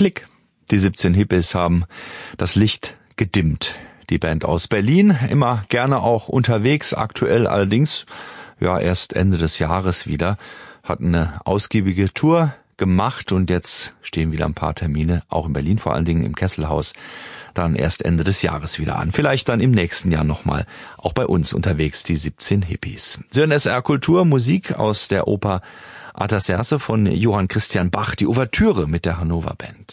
Klick. Die 17 Hippies haben das Licht gedimmt. Die Band aus Berlin, immer gerne auch unterwegs, aktuell allerdings, ja, erst Ende des Jahres wieder, hatten eine ausgiebige Tour gemacht und jetzt stehen wieder ein paar Termine, auch in Berlin, vor allen Dingen im Kesselhaus, dann erst Ende des Jahres wieder an. Vielleicht dann im nächsten Jahr nochmal auch bei uns unterwegs, die 17 Hippies. Sie hören SR Kultur, Musik aus der Oper Artaserse von Johann Christian Bach, die Ouvertüre mit der Hannover Band.